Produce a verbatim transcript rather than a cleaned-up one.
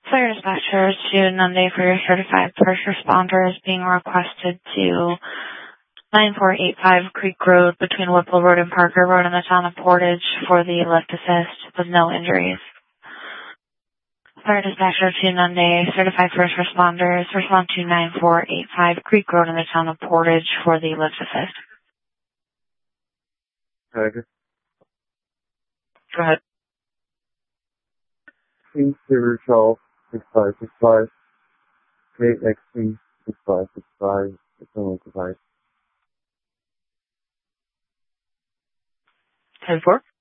Fire dispatchers to Nunde for your certified first responders being requested to nine four eight five Creek Road between Whipple Road and Parker Road in the town of Portage for the lift assist with no injuries. Fire dispatcher to Nunde, certified first responders, respond to nine four eight five Creek Road in the town of Portage for the lift assist. Tiger. Go ahead. King Silver twelve six five six five. K X C six five six five. It's only five. ten four.